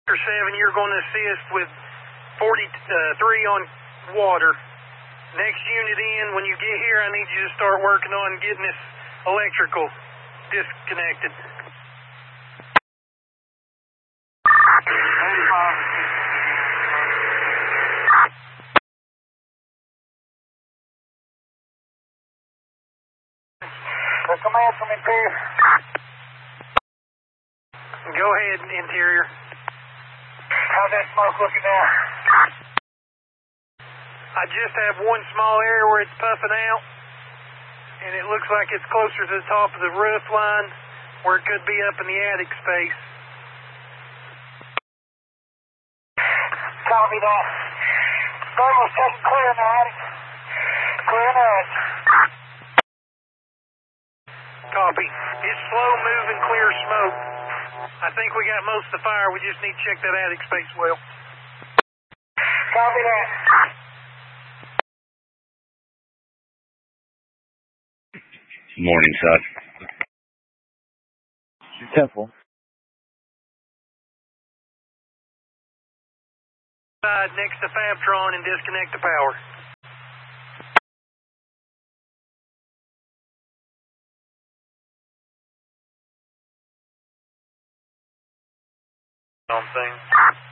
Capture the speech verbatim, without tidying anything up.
seven, you're going to assist with forty-three on water. Next unit in, when you get here, I need you to start working on getting this electrical disconnected. The command from Interior. Go ahead, Interior. How's that smoke looking now? I just have one small area where it's puffing out, and it looks like it's closer to the top of the roof line, where it could be up in the attic space. Copy that. Thermal's taking clear in the attic. Clear in the attic. Copy. It's slow moving, clear smoke. I think we got most of the fire. We just need to check that attic space well. Copy that. Morning, Sud. Temple. Side next to Fabtron and disconnect the power. On thing.